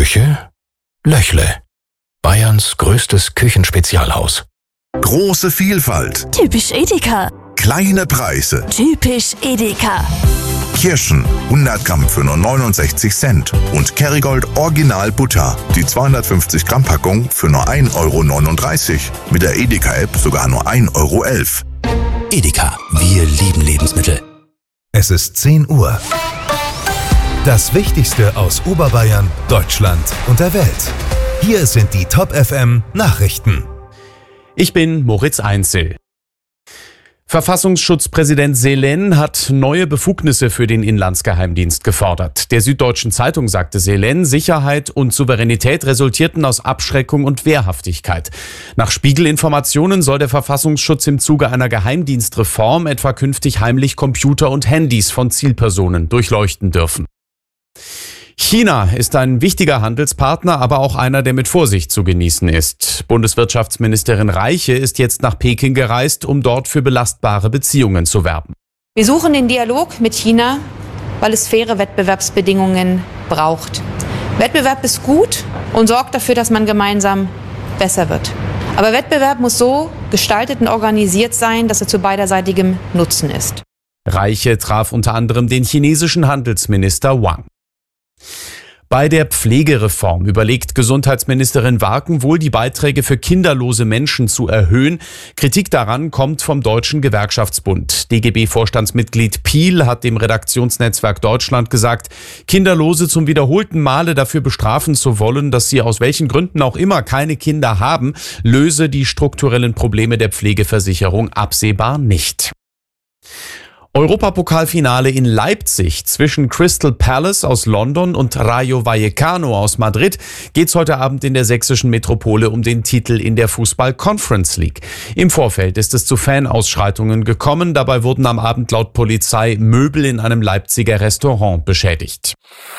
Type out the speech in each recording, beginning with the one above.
Küche? Löchle. Bayerns größtes Küchenspezialhaus. Große Vielfalt. Typisch Edeka. Kleine Preise. Typisch Edeka. Kirschen 100 Gramm für nur 69 Cent. Und Kerrygold Original Butter. Die 250 Gramm Packung für nur 1,39 €. Mit der Edeka-App sogar nur 1,11 €. Edeka, wir lieben Lebensmittel. Es ist 10 Uhr. Das Wichtigste aus Oberbayern, Deutschland und der Welt. Hier sind die Top FM Nachrichten. Ich bin Moritz Einzel. Verfassungsschutzpräsident Selen hat neue Befugnisse für den Inlandsgeheimdienst gefordert. Der Süddeutschen Zeitung sagte Selen, Sicherheit und Souveränität resultierten aus Abschreckung und Wehrhaftigkeit. Nach Spiegel-Informationen soll der Verfassungsschutz im Zuge einer Geheimdienstreform etwa künftig heimlich Computer und Handys von Zielpersonen durchleuchten dürfen. China ist ein wichtiger Handelspartner, aber auch einer, der mit Vorsicht zu genießen ist. Bundeswirtschaftsministerin Reiche ist jetzt nach Peking gereist, um dort für belastbare Beziehungen zu werben. Wir suchen den Dialog mit China, weil es faire Wettbewerbsbedingungen braucht. Wettbewerb ist gut und sorgt dafür, dass man gemeinsam besser wird. Aber Wettbewerb muss so gestaltet und organisiert sein, dass er zu beiderseitigem Nutzen ist. Reiche traf unter anderem den chinesischen Handelsminister Wang. Bei der Pflegereform überlegt Gesundheitsministerin Warken wohl, die Beiträge für kinderlose Menschen zu erhöhen. Kritik daran kommt vom Deutschen Gewerkschaftsbund. DGB-Vorstandsmitglied Piel hat dem Redaktionsnetzwerk Deutschland gesagt, Kinderlose zum wiederholten Male dafür bestrafen zu wollen, dass sie aus welchen Gründen auch immer keine Kinder haben, löse die strukturellen Probleme der Pflegeversicherung absehbar nicht. Europapokalfinale in Leipzig zwischen Crystal Palace aus London und Rayo Vallecano aus Madrid geht's heute Abend in der sächsischen Metropole um den Titel in der Fußball-Conference League. Im Vorfeld ist es zu Fanausschreitungen gekommen. Dabei wurden am Abend laut Polizei Möbel in einem Leipziger Restaurant beschädigt.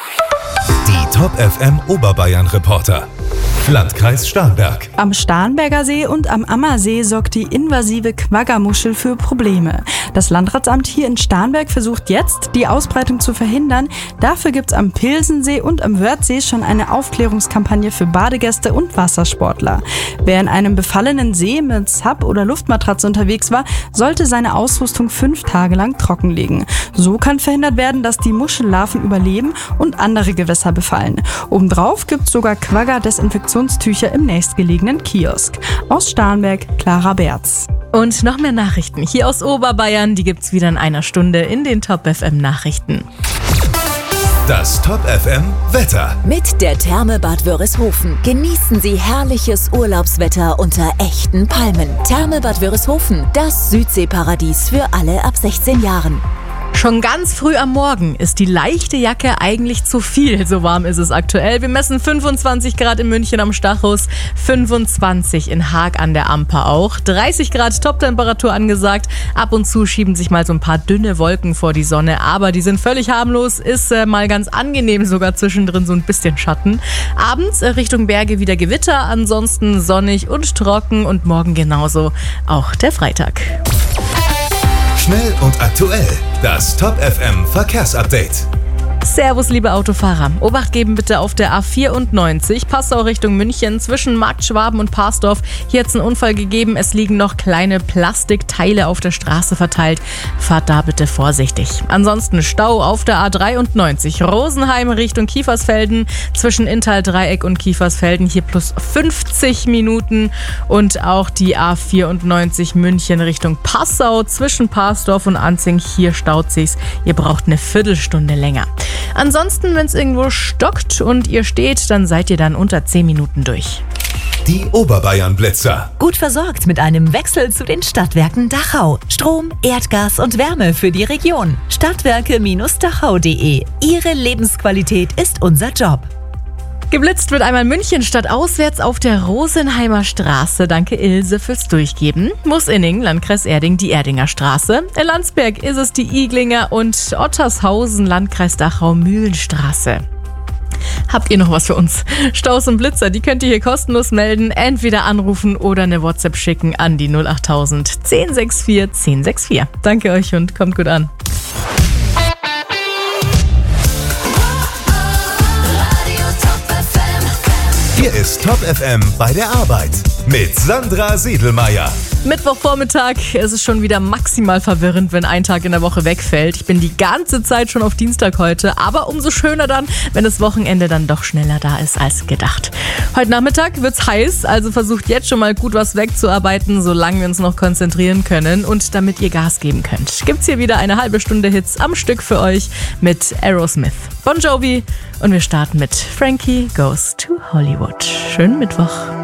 Die Top FM Oberbayern Reporter. Landkreis Starnberg. Am Starnberger See und am Ammersee sorgt die invasive Quagga-Muschel für Probleme. Das Landratsamt hier in Starnberg versucht jetzt, die Ausbreitung zu verhindern. Dafür gibt's am Pilsensee und am Wörthsee schon eine Aufklärungskampagne für Badegäste und Wassersportler. Wer in einem befallenen See mit Sub- oder Luftmatratze unterwegs war, sollte seine Ausrüstung 5 Tage lang trockenlegen. So kann verhindert werden, dass die Muschellarven überleben und andere Gewässer befallen. Obendrauf gibt's sogar Quagga-Desinfektionstücher im nächstgelegenen Kiosk. Aus Starnberg, Clara Berz. Und noch mehr Nachrichten hier aus Oberbayern, die gibt's wieder in einer Stunde in den Top FM Nachrichten. Das Top FM Wetter. Mit der Therme Bad Wörishofen genießen Sie herrliches Urlaubswetter unter echten Palmen. Therme Bad Wörishofen, das Südseeparadies für alle ab 16 Jahren. Schon ganz früh am Morgen ist die leichte Jacke eigentlich zu viel, so warm ist es aktuell. Wir messen 25 Grad in München am Stachus, 25 in Haag an der Amper auch, 30 Grad Toptemperatur angesagt. Ab und zu schieben sich mal so ein paar dünne Wolken vor die Sonne, aber die sind völlig harmlos, ist mal ganz angenehm, sogar zwischendrin so ein bisschen Schatten. Abends Richtung Berge wieder Gewitter, ansonsten sonnig und trocken und morgen genauso auch der Freitag. Schnell und aktuell. Das Top FM Verkehrsupdate. Servus, liebe Autofahrer. Obacht geben bitte auf der A94, Passau Richtung München, zwischen Marktschwaben und Parsdorf. Hier hat es einen Unfall gegeben. Es liegen noch kleine Plastikteile auf der Straße verteilt. Fahrt da bitte vorsichtig. Ansonsten Stau auf der A93, Rosenheim Richtung Kiefersfelden, zwischen Inntal-Dreieck und Kiefersfelden. Hier plus 50 Minuten. Und auch die A94 München Richtung Passau, zwischen Parsdorf und Anzing. Hier staut sich's. Ihr braucht eine Viertelstunde länger. Ansonsten, wenn es irgendwo stockt und ihr steht, dann seid ihr dann unter 10 Minuten durch. Die Oberbayern Blitzer. Gut versorgt mit einem Wechsel zu den Stadtwerken Dachau. Strom, Erdgas und Wärme für die Region. Stadtwerke-dachau.de. Ihre Lebensqualität ist unser Job. Geblitzt wird einmal München statt auswärts auf der Rosenheimer Straße. Danke Ilse fürs Durchgeben. Moosinning, Landkreis Erding, die Erdinger Straße. In Landsberg ist es die Iglinger und Ottershausen, Landkreis Dachau, Mühlenstraße. Habt ihr noch was für uns? Staus und Blitzer, die könnt ihr hier kostenlos melden. Entweder anrufen oder eine WhatsApp schicken an die 08000 1064 1064. Danke euch und kommt gut an. Radio Top FM. ist Top FM bei der Arbeit mit Sandra Siedelmeier. Mittwochvormittag, es ist schon wieder maximal verwirrend, wenn ein Tag in der Woche wegfällt. Ich bin die ganze Zeit schon auf Dienstag heute, aber umso schöner dann, wenn das Wochenende dann doch schneller da ist als gedacht. Heute Nachmittag wird's heiß, also versucht jetzt schon mal gut was wegzuarbeiten, solange wir uns noch konzentrieren können und damit ihr Gas geben könnt. Gibt's hier wieder eine halbe Stunde Hits am Stück für euch mit Aerosmith, Bon Jovi und wir starten mit Frankie Goes to Hollywood. Schönen Mittwoch.